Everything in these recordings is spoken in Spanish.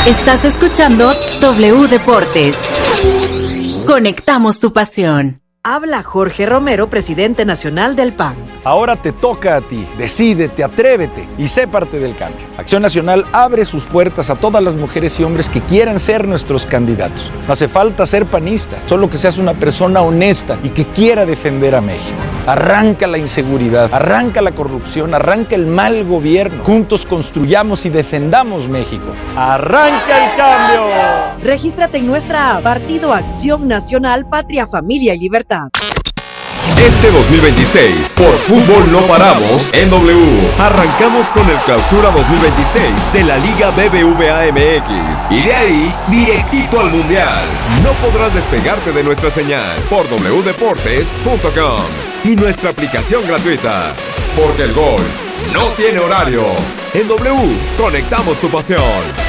Estás escuchando W Deportes. Conectamos tu pasión. Habla Jorge Romero, presidente nacional del PAN. Ahora te toca a ti. Decídete, atrévete y sé parte del cambio. Acción Nacional abre sus puertas a todas las mujeres y hombres que quieran ser nuestros candidatos. No hace falta ser panista, solo que seas una persona honesta y que quiera defender a México. Arranca la inseguridad, arranca la corrupción, arranca el mal gobierno. Juntos construyamos y defendamos México. ¡Arranca el cambio! Regístrate en nuestra app Partido Acción Nacional, Patria, Familia y Libertad. Este 2026, por fútbol no paramos en W. Arrancamos con el Clausura 2026 de la Liga BBVA MX. Y de ahí, directito al Mundial. No podrás despegarte de nuestra señal por wdeportes.com y nuestra aplicación gratuita. Porque el gol no tiene horario. En W, conectamos tu pasión.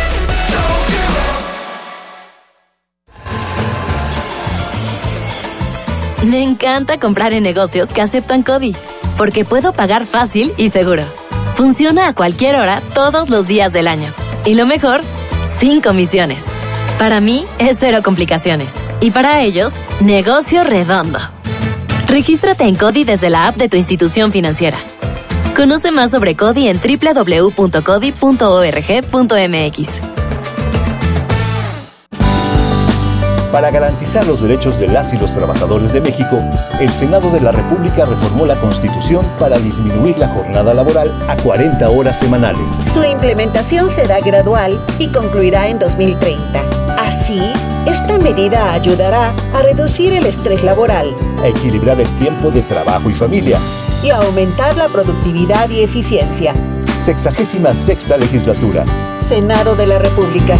Me encanta comprar en negocios que aceptan CODI, porque puedo pagar fácil y seguro. Funciona a cualquier hora, todos los días del año. Y lo mejor, sin comisiones. Para mí, es cero complicaciones. Y para ellos, negocio redondo. Regístrate en CODI desde la app de tu institución financiera. Conoce más sobre CODI en www.codi.org.mx. Para garantizar los derechos de las y los trabajadores de México, el Senado de la República reformó la Constitución para disminuir la jornada laboral a 40 horas semanales. Su implementación será gradual y concluirá en 2030. Así, esta medida ayudará a reducir el estrés laboral, a equilibrar el tiempo de trabajo y familia y a aumentar la productividad y eficiencia. 66ª legislatura. Senado de la República.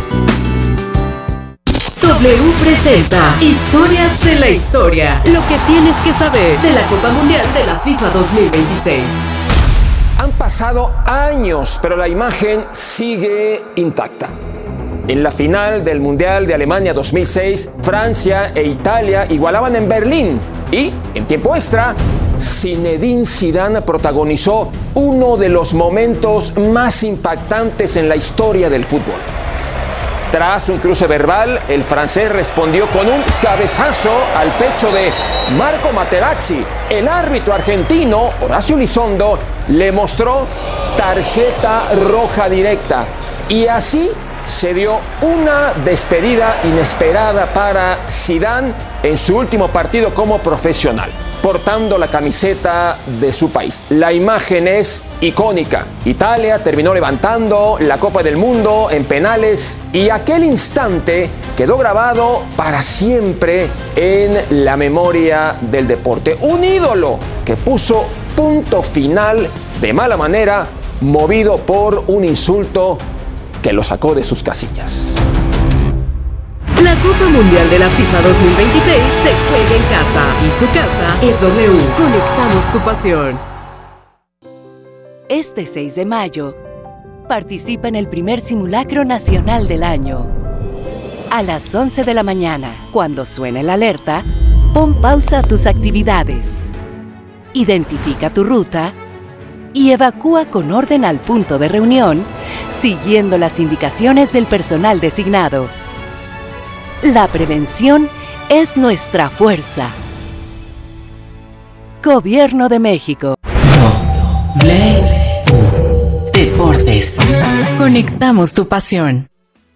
W presenta Historias de la Historia. Lo que tienes que saber de la Copa Mundial de la FIFA 2026. Han pasado años, pero la imagen sigue intacta. En la final del Mundial de Alemania 2006, Francia e Italia igualaban en Berlín. Y, en tiempo extra, Zinedine Zidane protagonizó uno de los momentos más impactantes en la historia del fútbol. Tras un cruce verbal, el francés respondió con un cabezazo al pecho de Marco Materazzi. El árbitro argentino, Horacio Elizondo, le mostró tarjeta roja directa. Y así se dio una despedida inesperada para Zidane en su último partido como profesional, portando la camiseta de su país. La imagen es icónica. Italia terminó levantando la Copa del Mundo en penales y aquel instante quedó grabado para siempre en la memoria del deporte. Un ídolo que puso punto final de mala manera, movido por un insulto que lo sacó de sus casillas. La Copa Mundial de la FIFA 2026 se juega en casa y su casa es W. Conectamos tu pasión. Este 6 de mayo, participa en el primer simulacro nacional del año. A las 11 de la mañana, cuando suene la alerta, pon pausa a tus actividades. Identifica tu ruta y evacúa con orden al punto de reunión, siguiendo las indicaciones del personal designado. La prevención es nuestra fuerza. Gobierno de México. Deportes. Conectamos tu pasión.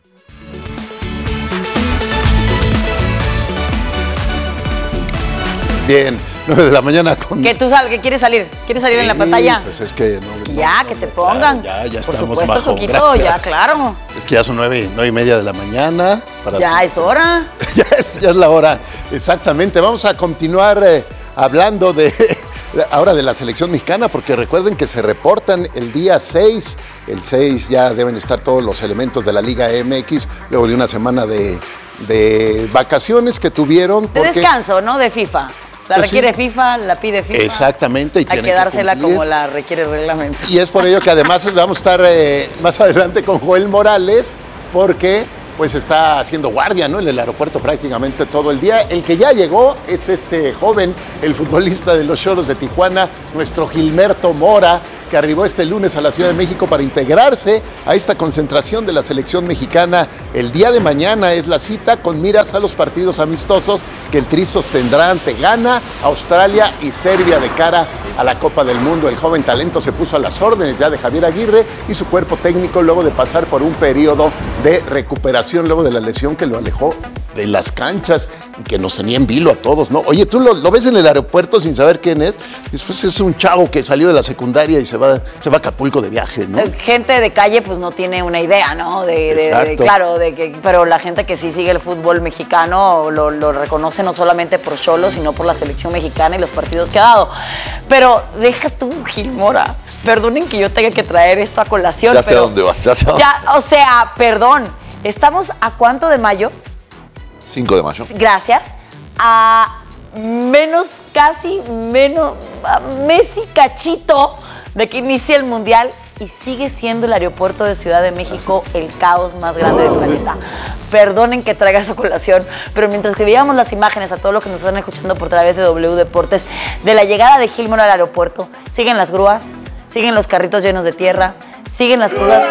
Bien, 9 de la mañana con... ¿Qué tú sales? ¿Qué quieres salir? ¿Quieres salir en la pantalla? Pues es que... Que te pongan. Ya por estamos supuesto, bajo, Soquito, gracias. ya, claro. Es que ya son 9:30 de la mañana. Ya es hora. ya es la hora, exactamente. Vamos a continuar hablando ahora de la selección mexicana, porque recuerden que se reportan el día 6. El 6 ya deben estar todos los elementos de la Liga MX, luego de una semana de vacaciones que tuvieron. De descanso, ¿no? De FIFA. La pues requiere sí. FIFA, la pide FIFA. Exactamente. Y hay que dársela como la requiere el reglamento. Y es por ello que además vamos a estar más adelante con Joel Morales, porque pues está haciendo guardia, ¿no? En el aeropuerto prácticamente todo el día. El que ya llegó es este joven, el futbolista de los Xolos de Tijuana, nuestro Gilberto Mora, que arribó este lunes a la Ciudad de México para integrarse a esta concentración de la selección mexicana. El día de mañana es la cita con miras a los partidos amistosos que el Tri sostendrá ante Ghana, Australia y Serbia de cara a la Copa del Mundo. El joven talento se puso a las órdenes ya de Javier Aguirre y su cuerpo técnico luego de pasar por un periodo de recuperación luego de la lesión que lo alejó de las canchas y que nos tenía en vilo a todos, ¿no? Oye, tú lo ves en el aeropuerto sin saber quién es, después es un chavo que salió de la secundaria y se va a Acapulco de viaje, ¿no? Gente de calle pues no tiene una idea, ¿no? Pero la gente que sí sigue el fútbol mexicano lo reconoce no solamente por Xolos, sino por la selección mexicana y los partidos que ha dado. Pero deja tú, Gil Mora, perdonen que yo tenga que traer esto a colación. Ya sé a dónde vas, o sea, perdón, ¿estamos a cuánto de mayo? 5 de mayo. Gracias. A mes y cachito de que inicie el Mundial y sigue siendo el aeropuerto de Ciudad de México el caos más grande del planeta. Perdonen que traiga esa colación, pero mientras que veíamos las imágenes a todos los que nos están escuchando por través de W Deportes, de la llegada de Gil Mora al aeropuerto, siguen las grúas, siguen los carritos llenos de tierra, siguen las cosas.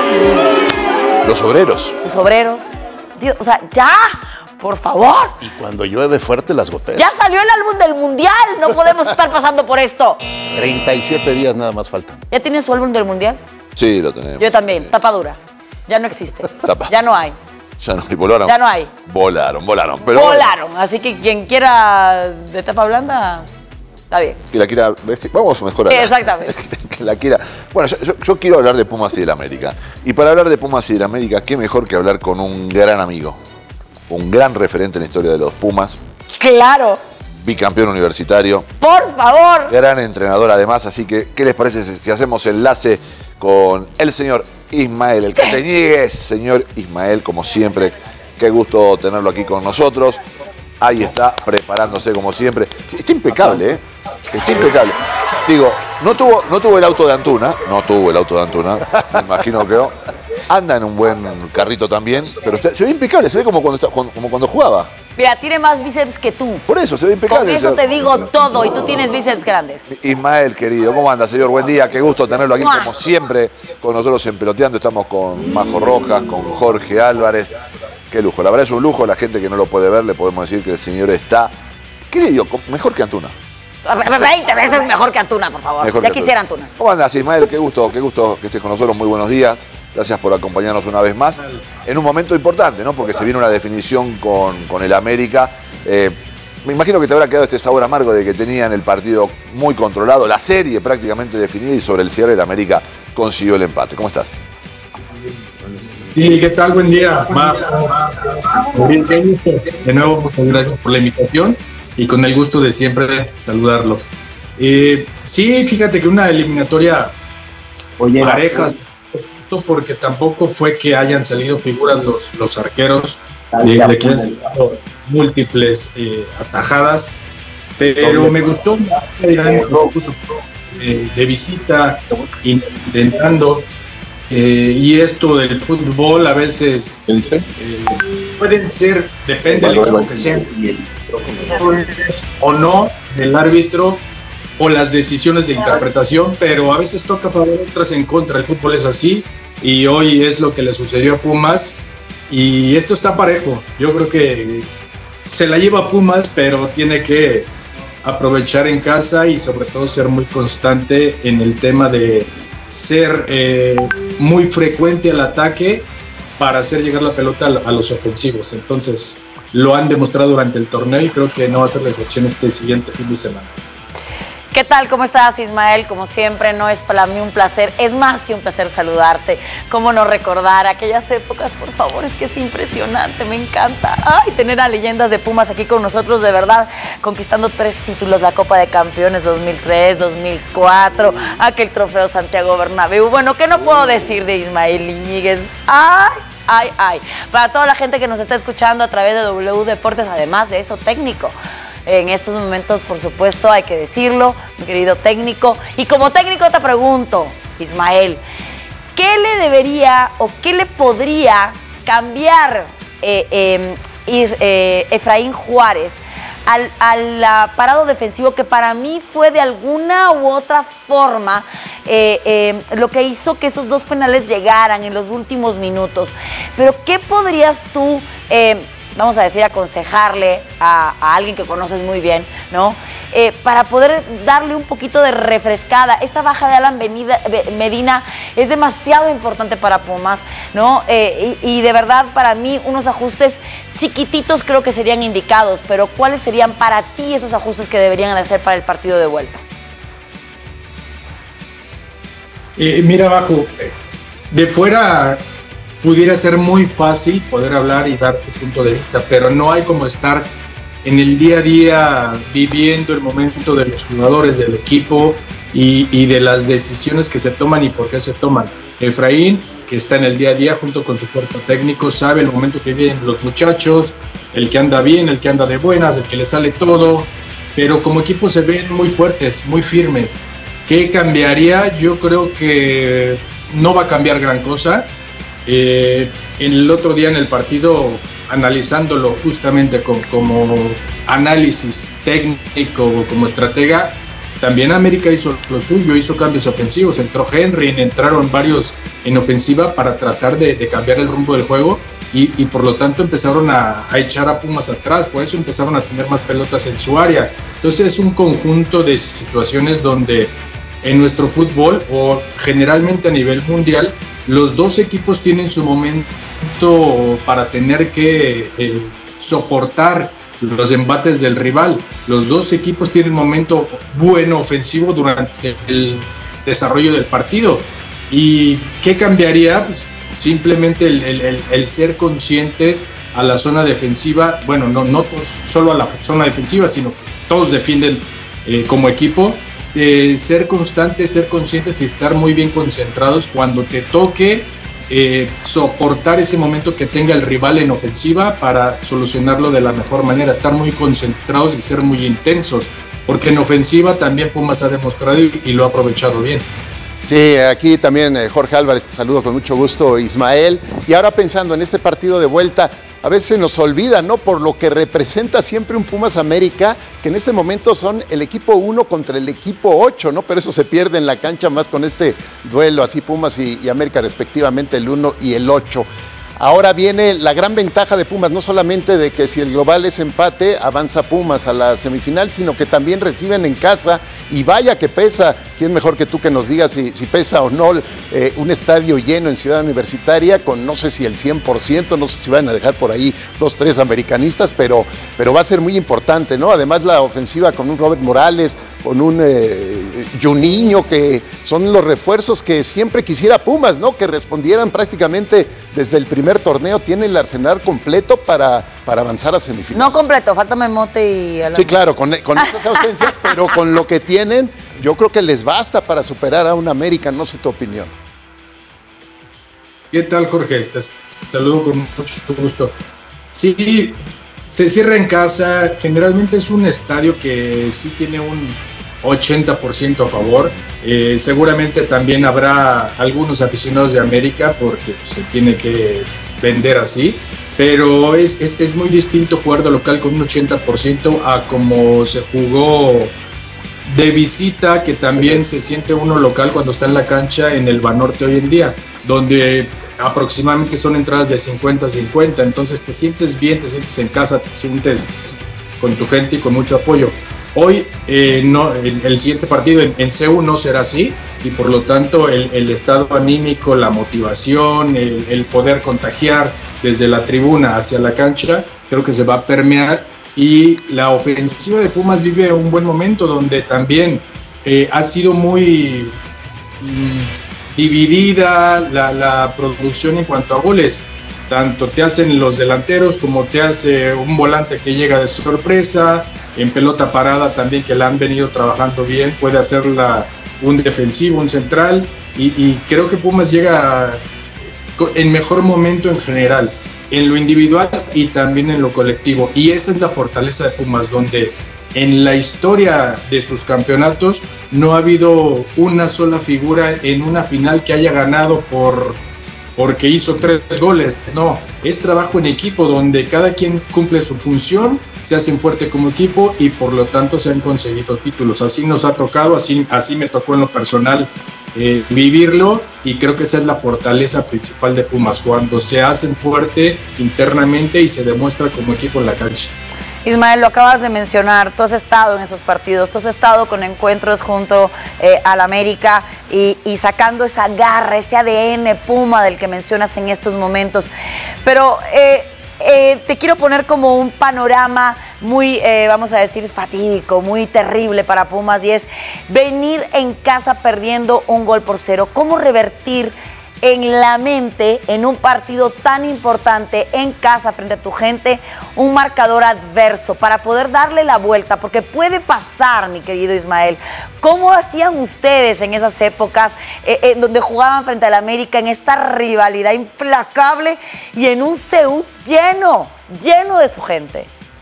Los obreros. Los obreros. Dios, o sea, ya. Por favor. Y cuando llueve fuerte las goteras. Ya salió el álbum del Mundial. No podemos estar pasando por esto. 37 días nada más faltan. ¿Ya tienes su álbum del Mundial? Sí, lo tenemos. Yo también. Tapa dura. Ya no existe. Ya no hay. Ya no hay. Volaron. Ya no hay. Volaron. Pero volaron. Bueno. Así que quien quiera de tapa blanda, está bien. Que la quiera ver. Vamos a mejorar. Sí, exactamente. Que la quiera. Bueno, yo quiero hablar de Pumas y del América. Y para hablar de Pumas y del América, qué mejor que hablar con un gran amigo. Un gran referente en la historia de los Pumas. ¡Claro! Bicampeón universitario. ¡Por favor! Gran entrenador además, así que, ¿qué les parece si hacemos enlace con el señor Ismael El Castañegues? Señor Ismael, como siempre, qué gusto tenerlo aquí con nosotros. Ahí está, preparándose como siempre. Está impecable, ¿eh? Está impecable. Digo, no tuvo el auto de Antuna. No tuvo el auto de Antuna. Me imagino que anda en un buen carrito también, pero se ve impecable, se ve como cuando jugaba. Mira, tiene más bíceps que tú. Por eso, se ve impecable. Con eso te digo todo, y tú tienes bíceps grandes. Ismael, querido, ¿cómo anda, señor? Buen día, qué gusto tenerlo aquí, como siempre, con nosotros en Peloteando. Estamos con Majo Rojas, con Jorge Álvarez. Qué lujo, la verdad es un lujo. La gente que no lo puede ver, le podemos decir que el señor está, ¿qué le digo? Mejor que Antuna. 20 veces mejor que Antuna, por favor. Ya quisiera Antuna. ¿Cómo andas, Ismael? Qué gusto que estés con nosotros. Muy buenos días. Gracias por acompañarnos una vez más. En un momento importante, ¿no? Porque se viene una definición con el América. Me imagino que te habrá quedado este sabor amargo de que tenían el partido muy controlado, la serie prácticamente definida, y sobre el cierre el América consiguió el empate. ¿Cómo estás? Sí, ¿qué tal? Buen día, de nuevo, muchas gracias por la invitación y con el gusto de siempre saludarlos. Sí, fíjate que una eliminatoria pareja, porque tampoco fue que hayan salido figuras los arqueros, de que han salido múltiples atajadas, pero me gustó de visita, intentando. Y esto del fútbol a veces pueden ser, depende del equipo que sean, o no del árbitro o las decisiones de interpretación, pero a veces toca a favor, otras en contra. El fútbol es así y hoy es lo que le sucedió a Pumas y esto está parejo. Yo creo que se la lleva Pumas, pero tiene que aprovechar en casa y sobre todo ser muy constante en el tema de ser muy frecuente al ataque para hacer llegar la pelota a los ofensivos. Entonces lo han demostrado durante el torneo y creo que no va a ser la excepción este siguiente fin de semana. ¿Qué tal? ¿Cómo estás, Ismael? Como siempre, no es para mí un placer, es más que un placer saludarte. Cómo no recordar aquellas épocas, por favor, es que es impresionante, me encanta. Ay, tener a leyendas de Pumas aquí con nosotros, de verdad, conquistando 3 títulos, la Copa de Campeones 2003, 2004, aquel trofeo Santiago Bernabéu. Bueno, ¿qué no puedo decir de Ismael Iñiguez? Ay. Para toda la gente que nos está escuchando a través de W Deportes, además de eso, técnico. En estos momentos, por supuesto, hay que decirlo, mi querido técnico. Y como técnico te pregunto, Ismael, ¿qué le debería o qué le podría cambiar Efraín Juárez al parado defensivo, que para mí fue de alguna u otra forma lo que hizo que esos dos penales llegaran en los últimos minutos. Pero ¿qué podrías tú, vamos a decir, aconsejarle a alguien que conoces muy bien, ¿no? Para poder darle un poquito de refrescada? Esa baja de Alan Medina es demasiado importante para Pumas, ¿no? Y de verdad, para mí, unos ajustes chiquititos creo que serían indicados, pero ¿cuáles serían para ti esos ajustes que deberían de hacer para el partido de vuelta? Mira, Bajo, de fuera pudiera ser muy fácil poder hablar y dar tu punto de vista, pero no hay como estar en el día a día viviendo el momento de los jugadores del equipo y de las decisiones que se toman y por qué se toman. Efraín, que está en el día a día junto con su cuerpo técnico, sabe el momento que viven los muchachos, el que anda bien, el que anda de buenas, el que le sale todo, pero como equipo se ven muy fuertes, muy firmes. ¿Qué cambiaría? Yo creo que no va a cambiar gran cosa. El otro día en el partido, analizándolo justamente como análisis técnico, como estratega, también América hizo lo suyo, hizo cambios ofensivos, entró Henry, entraron varios en ofensiva para tratar de cambiar el rumbo del juego y por lo tanto empezaron a echar a Pumas atrás, por eso empezaron a tener más pelotas en su área. Entonces es un conjunto de situaciones donde en nuestro fútbol, o generalmente a nivel mundial, los dos equipos tienen su momento para tener que soportar los embates del rival. Los dos equipos tienen un momento bueno ofensivo durante el desarrollo del partido. ¿Y qué cambiaría? Pues simplemente el ser conscientes a la zona defensiva. Bueno, no solo a la zona defensiva, sino que todos defienden como equipo. Ser constantes, ser conscientes y estar muy bien concentrados cuando te toque soportar ese momento que tenga el rival en ofensiva para solucionarlo de la mejor manera, estar muy concentrados y ser muy intensos, porque en ofensiva también Pumas ha demostrado y lo ha aprovechado bien. Sí, aquí también Jorge Álvarez, te saludo con mucho gusto, Ismael. Y ahora pensando en este partido de vuelta, a veces nos olvida, ¿no? Por lo que representa siempre un Pumas América, que en este momento son el equipo 1 contra el equipo 8, ¿no? Pero eso se pierde en la cancha más con este duelo, así Pumas y América respectivamente, el 1 y el 8. Ahora viene la gran ventaja de Pumas, no solamente de que si el global es empate, avanza Pumas a la semifinal, sino que también reciben en casa, y vaya que pesa. ¿Quién mejor que tú que nos digas si pesa o no un estadio lleno en Ciudad Universitaria con no sé si el 100%, no sé si van a dejar por ahí 2-3 americanistas, pero va a ser muy importante, ¿no? Además la ofensiva con un Robert Morales, con un Juninho, que son los refuerzos que siempre quisiera Pumas, ¿no? Que respondieran prácticamente desde el primer torneo. Tiene el arsenal completo para avanzar a semifinal. No completo, falta Memote y Alan. Sí, claro, con esas ausencias, pero con lo que tienen, yo creo que les basta para superar a un América. No sé tu opinión. ¿Qué tal, Jorge? Te saludo con mucho gusto. Sí, se cierra en casa. Generalmente es un estadio que sí tiene un 80% a favor. Seguramente también habrá algunos aficionados de América porque se tiene que vender así, pero es muy distinto jugar de local con un 80% a como se jugó de visita, que también se siente uno local cuando está en la cancha en el Banorte hoy en día, donde aproximadamente son entradas de 50-50, entonces te sientes bien, te sientes en casa, te sientes con tu gente y con mucho apoyo. Hoy no, el siguiente partido en CU no será así, y por lo tanto el estado anímico, la motivación, el poder contagiar desde la tribuna hacia la cancha, creo que se va a permear, y la ofensiva de Pumas vive un buen momento donde también ha sido muy dividida la producción en cuanto a goles. Tanto te hacen los delanteros como te hace un volante que llega de sorpresa, en pelota parada también, que la han venido trabajando bien, puede hacerla un defensivo, un central, y creo que Pumas llega en mejor momento en general, en lo individual y también en lo colectivo, y esa es la fortaleza de Pumas, donde en la historia de sus campeonatos no ha habido una sola figura en una final que haya ganado por porque hizo 3 goles. No, es trabajo en equipo donde cada quien cumple su función, se hacen fuerte como equipo y por lo tanto se han conseguido títulos. Así nos ha tocado, así me tocó en lo personal vivirlo, y creo que esa es la fortaleza principal de Pumas, cuando se hacen fuerte internamente y se demuestra como equipo en la cancha. Ismael, lo acabas de mencionar, tú has estado en esos partidos, tú has estado con encuentros junto al América y sacando esa garra, ese ADN Puma del que mencionas en estos momentos. Pero te quiero poner como un panorama muy, vamos a decir, fatídico, muy terrible para Pumas, y es venir en casa perdiendo 1-0. ¿Cómo revertir en la mente, en un partido tan importante, en casa, frente a tu gente, un marcador adverso para poder darle la vuelta? Porque puede pasar, mi querido Ismael. ¿Cómo hacían ustedes en esas épocas donde jugaban frente al América, en esta rivalidad implacable y en un CU lleno de su gente?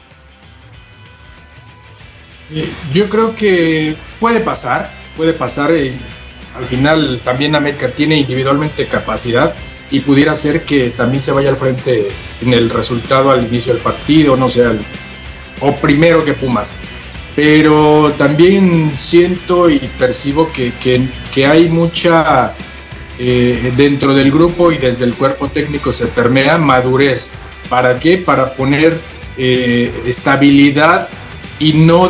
Yo creo que puede pasar. Al final también América tiene individualmente capacidad y pudiera ser que también se vaya al frente en el resultado al inicio del partido, no sé, o primero que Pumas. Pero también siento y percibo que hay mucha, dentro del grupo y desde el cuerpo técnico se permea madurez. ¿Para qué? Para poner estabilidad y no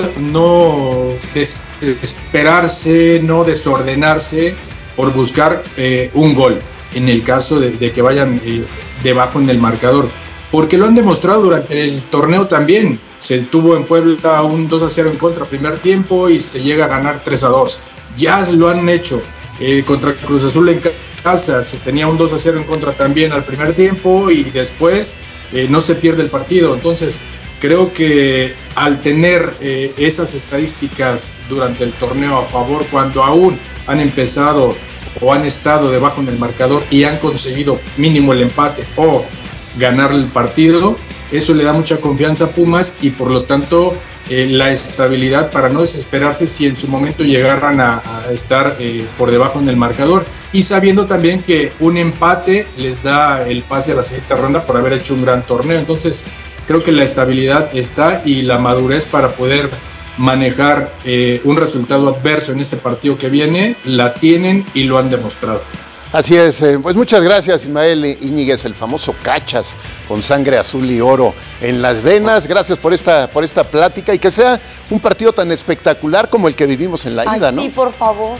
desesperarse, no desordenarse por buscar un gol, en el caso de que vayan debajo en el marcador, porque lo han demostrado durante el torneo también. Se tuvo en Puebla un 2-0 en contra primer tiempo y se llega a ganar 3-2. Ya lo han hecho contra Cruz Azul en casa, se tenía un 2-0 en contra también al primer tiempo y después no se pierde el partido. Entonces creo que al tener esas estadísticas durante el torneo a favor, cuando aún han empezado o han estado debajo en el marcador y han conseguido mínimo el empate o ganar el partido, eso le da mucha confianza a Pumas y por lo tanto la estabilidad para no desesperarse si en su momento llegaran a estar por debajo en el marcador, y sabiendo también que un empate les da el pase a la siguiente ronda por haber hecho un gran torneo. Entonces creo que la estabilidad está y la madurez para poder manejar un resultado adverso en este partido que viene, la tienen y lo han demostrado. Así es, pues muchas gracias Ismael Íñiguez, el famoso Cachas, con sangre azul y oro en las venas. Gracias por esta plática y que sea un partido tan espectacular como el que vivimos en la ida, ¿no? Sí, por favor.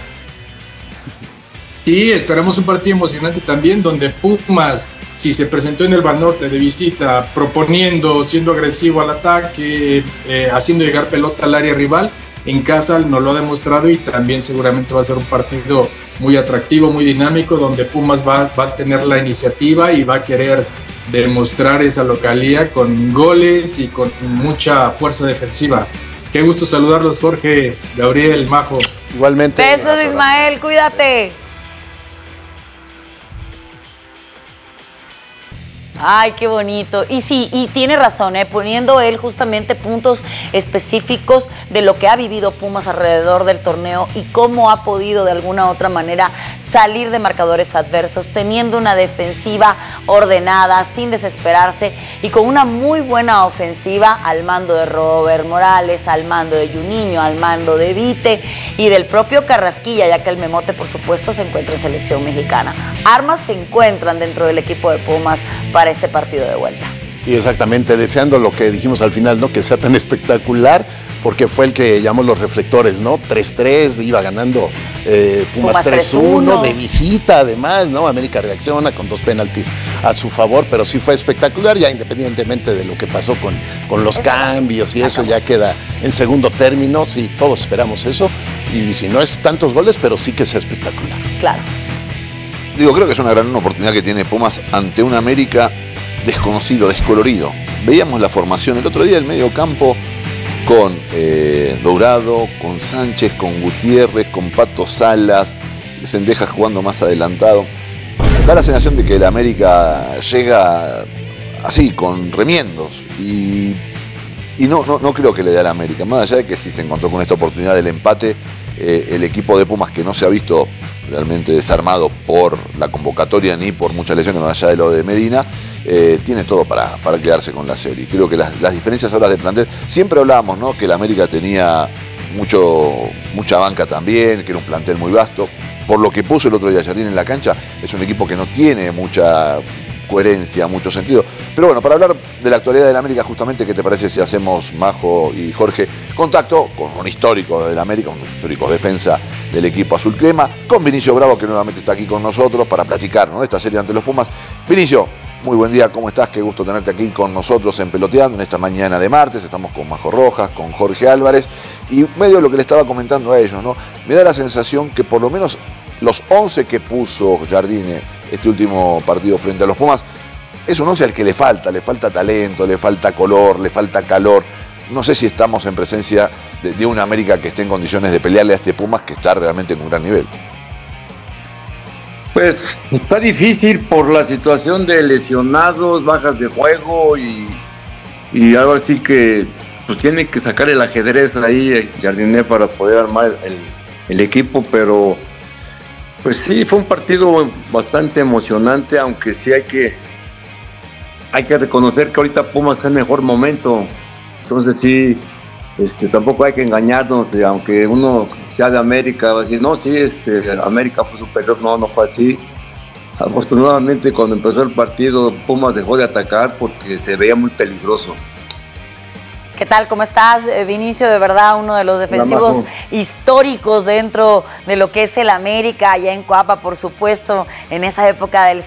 Y esperamos un partido emocionante también, donde Pumas, si se presentó en el Banorte de visita, proponiendo, siendo agresivo al ataque, haciendo llegar pelota al área rival, en casa nos lo ha demostrado y también seguramente va a ser un partido muy atractivo, muy dinámico, donde Pumas va a tener la iniciativa y va a querer demostrar esa localía con goles y con mucha fuerza defensiva. Qué gusto saludarlos, Jorge, Gabriel, Majo. Igualmente. Besos, Ismael, cuídate. Ay, qué bonito. Y sí, y tiene razón, poniendo él justamente puntos específicos de lo que ha vivido Pumas alrededor del torneo y cómo ha podido de alguna u otra manera salir de marcadores adversos, teniendo una defensiva ordenada, sin desesperarse y con una muy buena ofensiva al mando de Robert Morales, al mando de Juninho, al mando de Vite y del propio Carrasquilla, ya que el Memote, por supuesto, se encuentra en selección mexicana. Armas se encuentran dentro del equipo de Pumas para este partido de vuelta. Y exactamente, deseando lo que dijimos al final, ¿no? Que sea tan espectacular, porque fue el que llamó los reflectores, ¿no? 3-3, iba ganando Pumas 3-1, de visita además, ¿no? América reacciona con 2 penaltis a su favor, pero sí fue espectacular, ya independientemente de lo que pasó con los cambios y eso ya queda en segundo término, sí, todos esperamos eso, y si no es tantos goles, pero sí que sea espectacular. Claro. Digo, creo que es una gran oportunidad que tiene Pumas ante un América desconocido, descolorido. Veíamos la formación el otro día del medio campo con Dourado, con Sánchez, con Gutiérrez, con Pato Salas, Cendejas jugando más adelantado. Da la sensación de que el América llega así, con remiendos. Y Y no creo que le dé a la América. Más allá de que si se encontró con esta oportunidad del empate, el equipo de Pumas, que no se ha visto realmente desarmado por la convocatoria ni por muchas lesiones más allá de lo de Medina, tiene todo para quedarse con la serie. Creo que las diferencias ahora de plantel, siempre hablábamos, ¿no?, que la América tenía mucha banca también, que era un plantel muy vasto. Por lo que puso el otro día Jardín en la cancha, es un equipo que no tiene mucha coherencia, mucho sentido. Pero bueno, para hablar de la actualidad de la América, justamente, ¿qué te parece si hacemos, Majo y Jorge, contacto con un histórico de la América, un histórico defensa del equipo azul crema, con Vinicio Bravo, que nuevamente está aquí con nosotros para platicar, ¿no?, de esta serie ante los Pumas? Vinicio, muy buen día, ¿cómo estás? Qué gusto tenerte aquí con nosotros en Peloteando en esta mañana de martes. Estamos con Majo Rojas, con Jorge Álvarez, y medio lo que le estaba comentando a ellos, ¿no? Me da la sensación que por lo menos los 11 que puso Jardine este último partido frente a los Pumas, es un 11 al que le falta talento, le falta color, le falta calor. No sé si estamos en presencia de una América que esté en condiciones de pelearle a este Pumas, que está realmente en un gran nivel. Pues está difícil por la situación de lesionados, bajas de juego y ahora sí que pues tiene que sacar el ajedrez ahí Jardine para poder armar el equipo, pero pues sí, fue un partido bastante emocionante, aunque sí hay que reconocer que ahorita Pumas está en mejor momento. Entonces sí, tampoco hay que engañarnos, aunque uno sea de América, va a decir, no, sí, América fue superior. No fue así. Afortunadamente, cuando empezó el partido, Pumas dejó de atacar porque se veía muy peligroso. ¿Qué tal? ¿Cómo estás, Vinicio? De verdad, uno de los defensivos históricos dentro de lo que es el América, allá en Coapa, por supuesto, en esa época del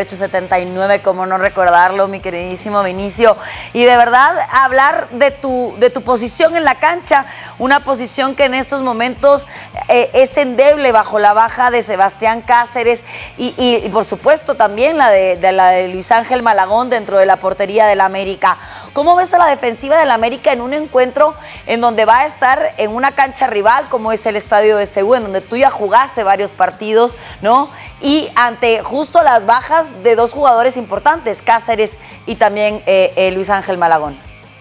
78-79, cómo no recordarlo, mi queridísimo Vinicio. Y de verdad, hablar de tu posición en la cancha, una posición que en estos momentos es endeble bajo la baja de Sebastián Cáceres y por supuesto, también la de Luis Ángel Malagón dentro de la portería del América. ¿Cómo ves a la defensiva del América en un encuentro en donde va a estar en una cancha rival como es el Estadio de Seúl, en donde tú ya jugaste varios partidos, ¿no? Y ante justo las bajas de dos jugadores importantes, Cáceres y también Luis Ángel Malagón.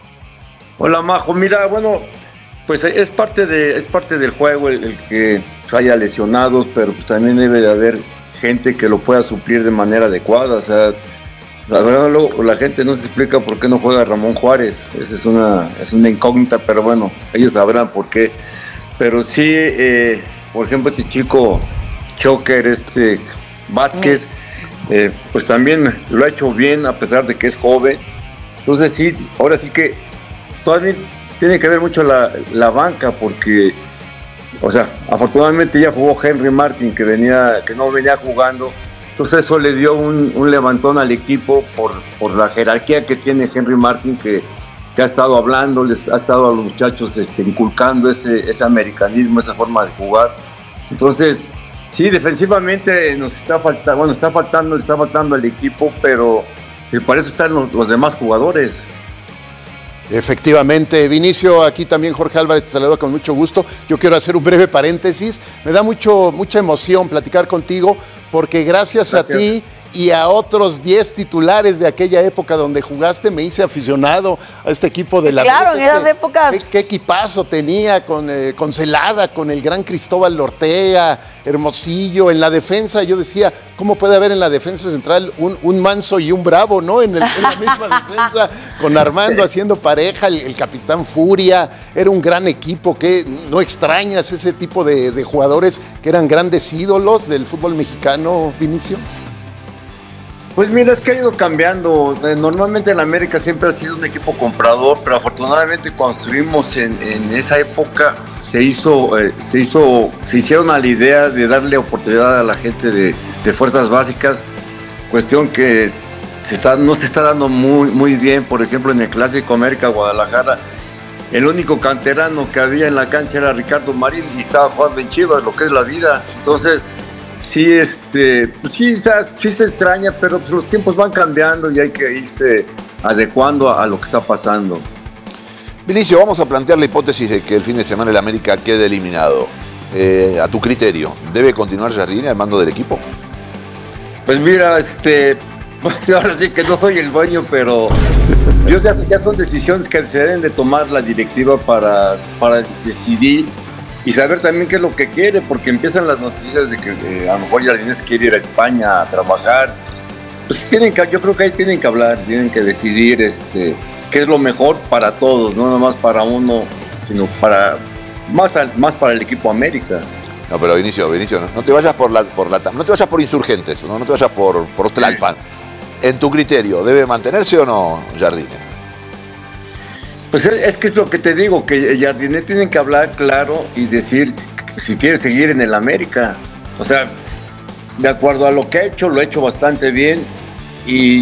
Hola, Majo. Mira, bueno, pues es parte del juego el que haya lesionados, pero pues también debe de haber gente que lo pueda suplir de manera adecuada. O sea, la verdad, la gente no se explica por qué no juega Ramón Juárez. Esa es una incógnita, pero bueno, ellos sabrán por qué. Pero sí, por ejemplo, este chico Choker, Vázquez, pues también lo ha hecho bien a pesar de que es joven. Entonces sí, ahora sí que todavía tiene que ver mucho la banca, porque, o sea, afortunadamente ya jugó Henry Martin, que no venía jugando. Entonces eso le dio un levantón al equipo por la jerarquía que tiene Henry Martin, que ha estado hablando, les ha estado a los muchachos inculcando ese americanismo, esa forma de jugar. Entonces, sí, defensivamente nos está faltando el equipo, pero para eso están los demás jugadores. Efectivamente, Vinicio, aquí también Jorge Álvarez te saluda con mucho gusto. Yo quiero hacer un breve paréntesis. Me da mucha emoción platicar contigo, porque gracias a ti y a otros 10 titulares de aquella época donde jugaste, me hice aficionado a este equipo de la... Claro, en esas épocas... ¿Qué equipazo tenía con Celada, con el gran Cristóbal Ortega, Hermosillo? En la defensa, yo decía, ¿cómo puede haber en la defensa central un Manso y un Bravo, ¿no? En la misma defensa, con Armando haciendo pareja, el capitán Furia. Era un gran equipo. Que no extrañas ese tipo de jugadores que eran grandes ídolos del fútbol mexicano, Vinicio? Pues mira, es que ha ido cambiando. Normalmente el América siempre ha sido un equipo comprador, pero afortunadamente cuando estuvimos en esa época se hicieron a la idea de darle oportunidad a la gente de fuerzas básicas, cuestión que no se está dando muy bien. Por ejemplo, en el Clásico América Guadalajara, el único canterano que había en la cancha era Ricardo Marín y estaba jugando en Chivas, lo que es la vida. Entonces, sí, sí se extraña, pero pues los tiempos van cambiando y hay que irse adecuando a lo que está pasando. Vinicio, vamos a plantear la hipótesis de que el fin de semana el América quede eliminado. A tu criterio, ¿debe continuar Jardine al mando del equipo? Pues mira, ahora sí que no soy el dueño, pero Ya son decisiones que se deben de tomar la directiva para decidir y saber también qué es lo que quiere, porque empiezan las noticias de que a lo mejor Jardinés quiere ir a España a trabajar. Pues yo creo que ahí tienen que hablar, tienen que decidir qué es lo mejor para todos, no nomás para uno, sino más para el equipo América. No, pero Vinicio, no te vayas no te vayas por Insurgentes, no te vayas por Tlalpan. En tu criterio, ¿debe mantenerse o no Jardine? Pues es que es lo que te digo, que Jardine tienen que hablar claro y decir si quiere seguir en el América. O sea, de acuerdo a lo que ha hecho, lo ha hecho bastante bien y